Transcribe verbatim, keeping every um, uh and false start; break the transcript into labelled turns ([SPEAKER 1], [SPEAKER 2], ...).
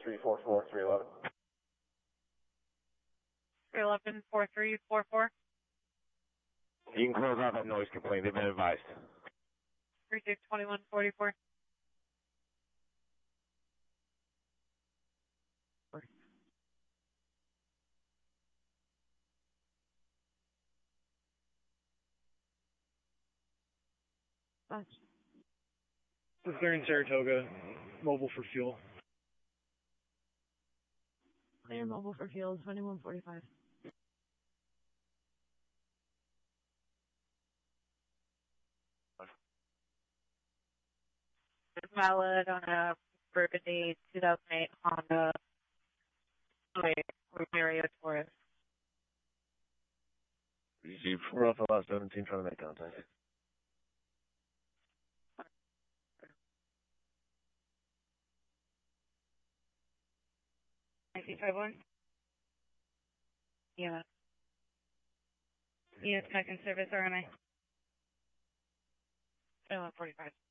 [SPEAKER 1] three four four, three eleven.
[SPEAKER 2] three eleven, four three four four.
[SPEAKER 1] You can close out that noise complaint. They've been advised.
[SPEAKER 2] three six two one four four.
[SPEAKER 3] Bunch.
[SPEAKER 4] We're clearing Saratoga, mobile for fuel.
[SPEAKER 3] Clear mobile for fuel, twenty-one forty-five.
[SPEAKER 2] Valid on a Burgundy two thousand eight Honda Mario Taurus.
[SPEAKER 1] Received four Alpha Last seventeen, trying to make contact.
[SPEAKER 2] nine five one? Yeah. Units connecting service, R M A. twenty-one forty-five.